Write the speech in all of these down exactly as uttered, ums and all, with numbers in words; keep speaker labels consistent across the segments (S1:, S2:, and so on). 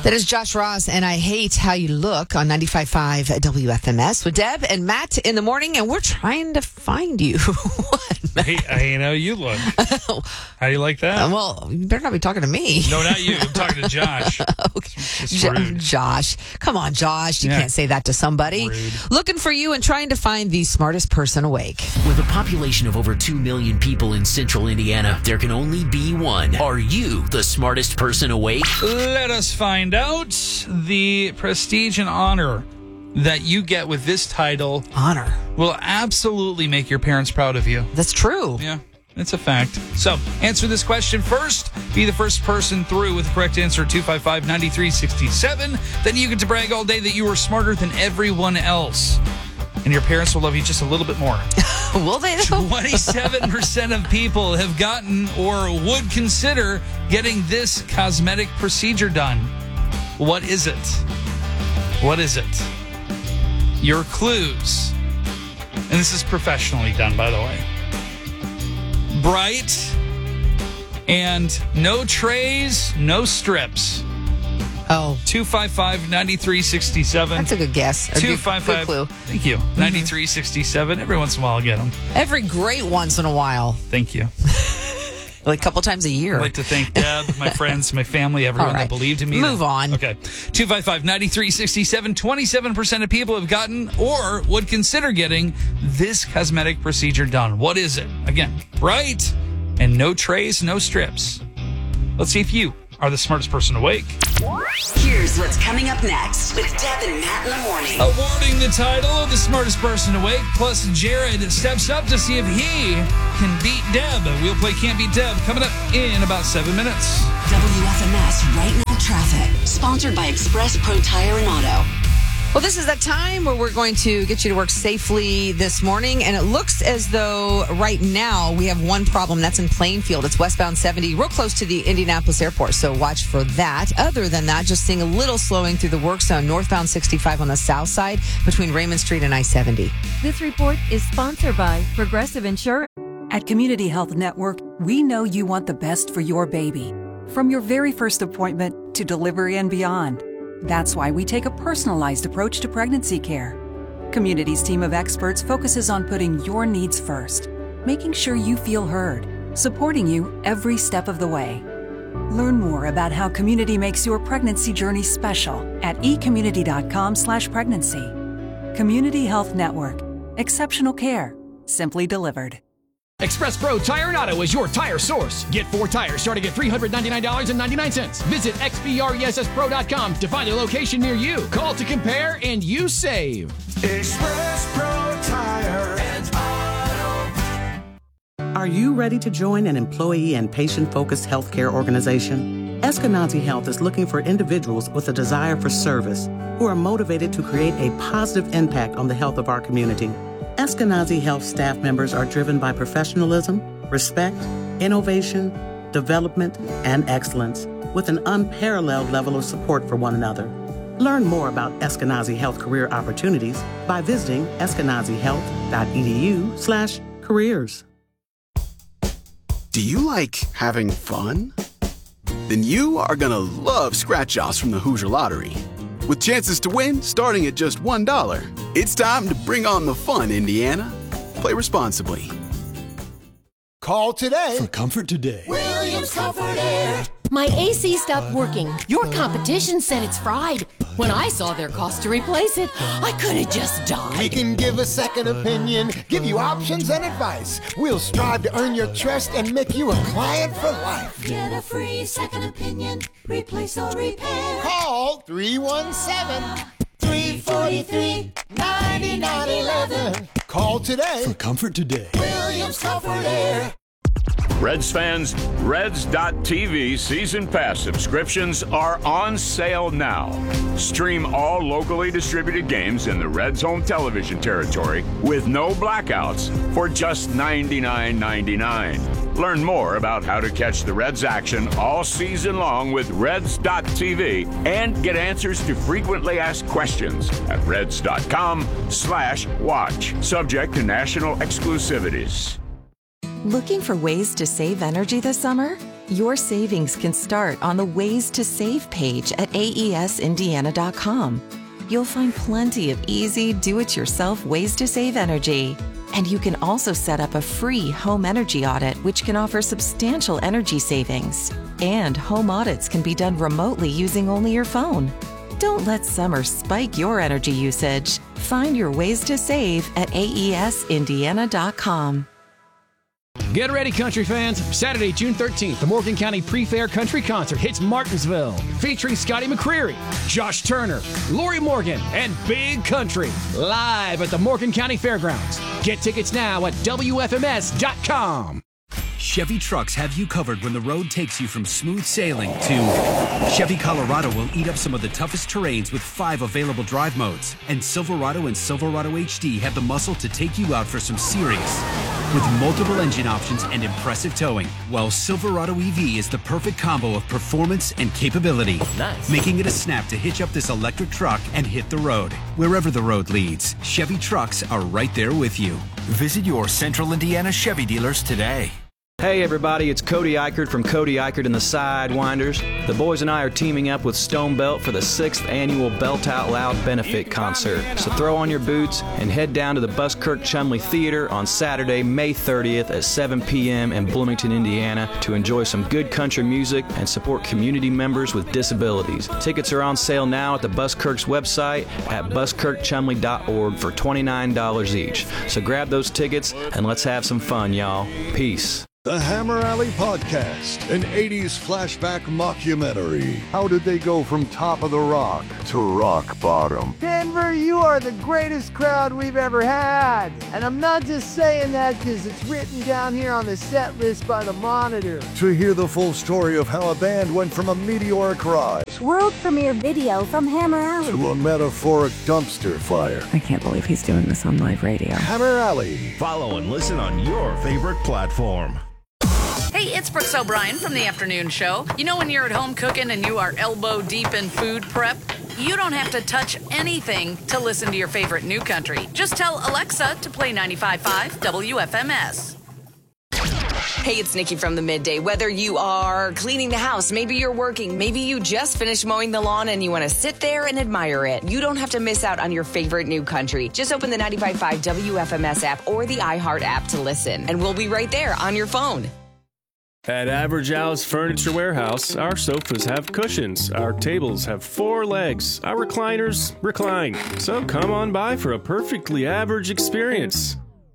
S1: That is Josh Ross, and I Hate How You Look on ninety-five point five W F M S with Deb and Matt in the morning, and we're trying to find you. What, Matt?
S2: Hey, I hate how you look. How do you like that?
S1: Uh, well, you better not be talking to me.
S2: No, not you. I'm talking to Josh.
S1: Okay.
S2: It's
S1: Jo-
S2: rude.
S1: Josh. Come on, Josh. You
S2: Yeah.
S1: can't say that to somebody.
S2: Rude.
S1: Looking for you and trying to find the smartest person awake.
S3: With a population of over two million people in central Indiana, there can only be one. Are you the smartest person awake?
S2: Let us find out the prestige and honor that you get with this title
S1: Honor.
S2: will absolutely make your parents proud of you.
S1: That's true.
S2: Yeah, it's a fact. So, answer this question first. Be the first person through with the correct answer, two five five, nine three six seven. Then you get to brag all day that you are smarter than everyone else. And your parents will love you just a little bit more.
S1: Will they, though?
S2: twenty-seven percent of people have gotten or would consider getting this cosmetic procedure done. What is it? What is it? Your clues. And this is professionally done, by the way. Bright and no trays, no strips.
S1: Oh,
S2: two five five, nine three six seven.
S1: that's a good guess. A good-
S2: two five five.
S1: good clue.
S2: Thank you. ninety-three sixty-seven. Every once in a while, I'll get them.
S1: Every great once in a while.
S2: Thank you.
S1: Like a couple times a year.
S2: I'd like to thank Deb, my friends, my family, everyone
S1: All right.
S2: that believed in me.
S1: Move on.
S2: Okay. two five five, nine three six seven. twenty-seven percent of people have gotten or would consider getting this cosmetic procedure done. What is it? Again, bright and no trays, no strips. Let's see if you are the smartest person awake.
S4: Here's what's coming up next with Deb and Matt in the morning.
S2: Awarding the title of the smartest person awake, plus Jared steps up to see if he can beat Deb. We'll play Can't Beat Deb coming up in about seven minutes.
S4: W F M S Right Now Traffic, sponsored by Express Pro Tire and Auto.
S1: Well, this is that time where we're going to get you to work safely this morning. And it looks as though right now we have one problem. That's in Plainfield. It's westbound seventy, real close to the Indianapolis airport. So watch for that. Other than that, just seeing a little slowing through the work zone, northbound sixty-five on the south side between Raymond Street and I seventy.
S5: This report is sponsored by Progressive Insurance.
S6: At Community Health Network, we know you want the best for your baby. From your very first appointment to delivery and beyond. That's why we take a personalized approach to pregnancy care. Community's team of experts focuses on putting your needs first, making sure you feel heard, supporting you every step of the way. Learn more about how Community makes your pregnancy journey special at ecommunity.com slash pregnancy. Community Health Network. Exceptional care. Simply delivered.
S7: Express Pro Tire and Auto is your tire source. Get four tires starting at three hundred ninety-nine dollars and ninety-nine cents. Visit x p r e s s pro dot com to find a location near you. Call to compare and you save.
S8: Express Pro Tire and Auto.
S9: Are you ready to join an employee and patient-focused healthcare organization? Eskenazi Health is looking for individuals with a desire for service who are motivated to create a positive impact on the health of our community. Eskenazi Health staff members are driven by professionalism, respect, innovation, development, and excellence, with an unparalleled level of support for one another. Learn more about Eskenazi Health career opportunities by visiting eskenazihealth.edu slash careers.
S10: Do you like having fun? Then you are going to love scratch-offs from the Hoosier Lottery. With chances to win starting at just one dollar. It's time to bring on the fun, Indiana. Play responsibly.
S8: Call today
S11: for comfort today.
S8: Williams Comfort Air.
S12: My A C stopped working. Your competition said it's fried. When I saw their cost to replace it, I could have just died.
S8: We can give a second opinion, give you options and advice. We'll strive to earn your trust and make you a client for life.
S13: Get a free second opinion. Replace or repair.
S8: Call three one seven, three four three, nine nine one one. Call today
S11: for comfort today.
S8: Williams Comfort Air.
S14: Reds fans, Reds dot T V season pass subscriptions are on sale now. Stream all locally distributed games in the Reds home television territory with no blackouts for just ninety-nine ninety-nine. Learn more about how to catch the Reds action all season long with Reds dot T V and get answers to frequently asked questions at Reds dot com slash watch. Subject to national exclusivities.
S15: Looking for ways to save energy this summer?
S11: Your savings can start on the Ways to Save page at A E S Indiana dot com. You'll find plenty of easy, do-it-yourself ways to save energy. And you can also set up a free home energy audit, which can offer substantial energy savings. And home audits can be done remotely using only your phone. Don't let summer spike your energy usage. Find your ways to save at A E S Indiana dot com.
S7: Get ready, country fans. Saturday, June thirteenth, the Morgan County Pre-Fair Country Concert hits Martinsville, featuring Scotty McCreery, Josh Turner, Lori Morgan, and Big Country, live at the Morgan County Fairgrounds. Get tickets now at W F M S dot com.
S15: Chevy trucks have you covered when the road takes you from smooth sailing to Chevy Colorado will eat up some of the toughest terrains with five available drive modes. And Silverado and Silverado H D have the muscle to take you out for some serious with multiple engine options and impressive towing. While Silverado E V is the perfect combo of performance and capability, nice. Making it a snap to hitch up this electric truck and hit the road. Wherever the road leads, Chevy trucks are right there with you. Visit your Central Indiana Chevy dealers today.
S16: Hey everybody, it's Cody Eichert from Cody Eichert and the Sidewinders. The boys and I are teaming up with Stone Belt for the sixth annual Belt Out Loud benefit concert. So throw on your boots and head down to the Buskirk Chumley Theater on Saturday, May thirtieth at seven p.m. in Bloomington, Indiana to enjoy some good country music and support community members with disabilities. Tickets are on sale now at the Buskirk's website at buskirk chumley dot org for twenty-nine dollars each. So grab those tickets and let's have some fun, y'all. Peace.
S17: The Hammer Alley Podcast, an eighties flashback mockumentary. How did they go from top of the rock to rock bottom?
S18: Denver, you are the greatest crowd we've ever had. And I'm not just saying that because it's written down here on the set list by the Monitor.
S17: To hear the full story of how a band went from a meteoric rise
S19: world premiere video from Hammer Alley
S17: to a metaphoric dumpster fire.
S20: I can't believe he's doing this on live radio.
S17: Hammer Alley.
S21: Follow and listen on your favorite platform.
S22: Hey, it's Brooks O'Brien from The Afternoon Show. You know when you're at home cooking and you are elbow deep in food prep? You don't have to touch anything to listen to your favorite new country. Just tell Alexa to play ninety-five point five W F M S.
S23: Hey, it's Nikki from the Midday. Whether you are cleaning the house, maybe you're working, maybe you just finished mowing the lawn and you want to sit there and admire it, you don't have to miss out on your favorite new country. Just open the ninety-five point five W F M S app or the iHeart app to listen, and we'll be right there on your phone.
S24: At Average Al's Furniture Warehouse, our sofas have cushions, our tables have four legs, our recliners recline. So come on by for a perfectly average experience.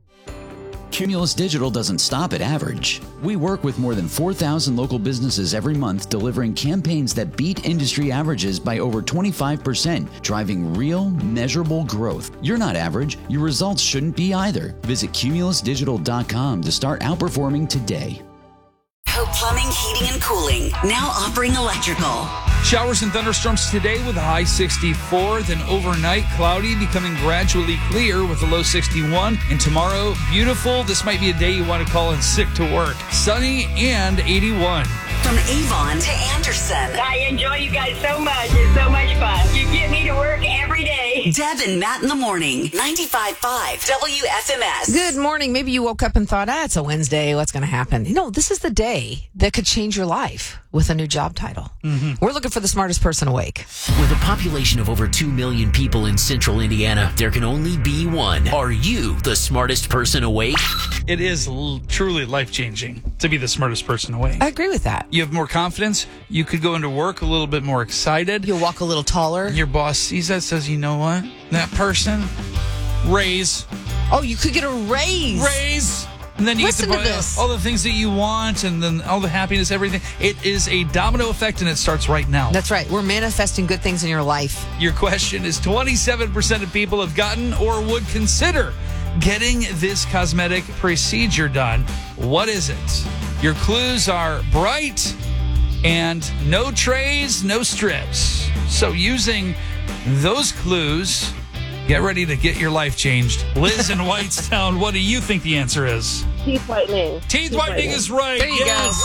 S25: Cumulus Digital doesn't stop at average. We work with more than four thousand local businesses every month, delivering campaigns that beat industry averages by over twenty-five percent, driving real, measurable growth. You're not average. Your results shouldn't be either. Visit cumulus digital dot com to start outperforming today.
S4: Hope Plumbing, Heating, and Cooling, now offering electrical.
S2: Showers and thunderstorms today with a high sixty-four, then overnight cloudy, becoming gradually clear with a low sixty-one. And tomorrow, beautiful. This might be a day you want to call in sick to work. Sunny and eighty-one.
S4: From Avon to Anderson.
S26: I enjoy you guys so much. It's so much fun. You get me to work every day.
S4: Deb and Matt in the morning. ninety-five point five W F M S.
S1: Good morning. Maybe you woke up and thought, ah, it's a Wednesday. What's going to happen? You know, this is the day that could change your life with a new job title. Mm-hmm. We're looking for the smartest person awake.
S3: With a population of over two million people in central Indiana, there can only be one. Are you the smartest person awake?
S2: It is l- truly life-changing to be the smartest person awake.
S1: I agree with that.
S2: You have more confidence. You could go into work a little bit more excited.
S1: You'll walk a little taller.
S2: Your boss sees that, says, you know what? That person, raise.
S1: Oh, you could get a raise.
S2: Raise. And then you
S1: Listen
S2: get to buy
S1: to this.
S2: all the things that you want, and then all the happiness, everything. It is a domino effect, and it starts right now.
S1: That's right. We're manifesting good things in your life.
S2: Your question is twenty-seven percent of people have gotten or would consider getting this cosmetic procedure done. What is it? Your clues are bright and no trays, no strips. So using those clues, get ready to get your life changed. Liz in Whitestown, what do you think the answer is?
S27: Teeth whitening.
S2: Teeth,
S27: Teeth
S2: whitening,
S27: whitening
S2: is right.
S1: There you
S2: yes.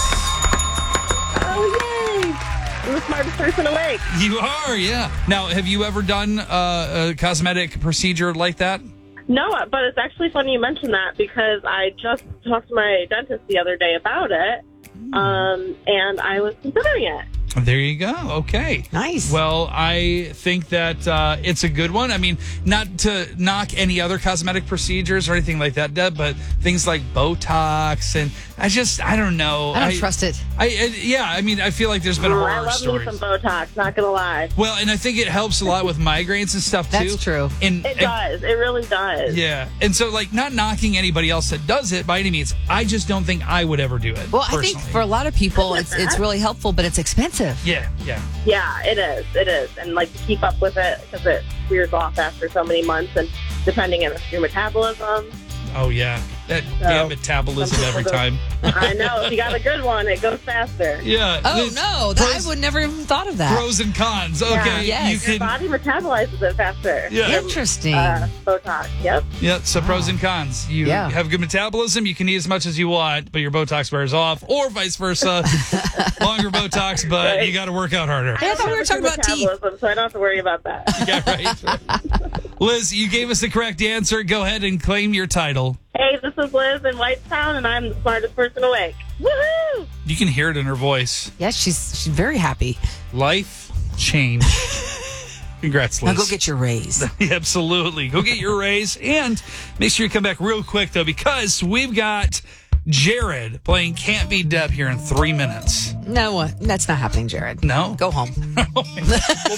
S27: go. Oh, yay. I'm the smartest person awake.
S2: You are, yeah. Now, have you ever done uh, a cosmetic procedure like that?
S27: No, but it's actually funny you mentioned that because I just talked to my dentist the other day about it. um, and I was considering it.
S2: There you go. Okay.
S1: Nice.
S2: Well, I think that uh, it's a good one. I mean, not to knock any other cosmetic procedures or anything like that, Deb, but things like Botox and I just, I don't know.
S1: I don't trust it.
S2: I, I Yeah, I mean, I feel like there's been
S27: Ooh,
S2: horror
S27: I love
S2: stories.
S27: me some Botox, not going to lie.
S2: Well, and I think it helps a lot with migraines and stuff, too.
S1: That's true.
S2: And,
S27: It does. It really does.
S2: Yeah. And so, like, not knocking anybody else that does it by any means. I just don't think I would ever do it.
S1: Well, I
S2: personally.
S1: think for a lot of people, it's it's really helpful, but it's expensive.
S2: Yeah, yeah.
S27: Yeah, it is. It is. And like to keep up with it because it wears off after so many months and depending on your metabolism.
S2: Oh, yeah. That
S27: So,
S2: damn metabolism
S27: some
S2: every
S27: people
S2: time.
S27: I know. If you got a good one, it goes faster.
S2: Yeah.
S1: Oh,
S2: There's
S1: no. That,
S2: pros-
S1: I would never even thought of that.
S2: Pros and cons. Okay.
S27: Yeah.
S1: Yes.
S2: You
S27: Your
S2: can.
S27: body metabolizes it faster.
S2: Yeah.
S1: Interesting.
S27: Uh, Botox. Yep.
S2: Yeah, so pros and cons. You
S1: Yeah.
S2: have good metabolism, you can eat as much as you want, but your Botox wears off, or vice versa. Longer Botox, but
S27: Right.
S2: you got to work out harder.
S1: I thought we were talking about teeth.
S27: Metabolism, so I don't have to worry about that.
S2: Yeah, right. Liz, you gave us the correct answer. Go ahead and claim your title.
S27: Hey, this is Liz in Whitestown, and I'm the smartest person awake. Woohoo!
S2: You can hear it in her voice.
S1: Yeah, she's she's very happy.
S2: Life change. Congrats, Liz.
S1: Now go get your raise.
S2: Absolutely. Go get your raise. And make sure you come back real quick, though, because we've got Jared playing Can't Be Deb here in three minutes.
S1: No, uh, that's not happening, Jared.
S2: No?
S1: Go home.
S2: We'll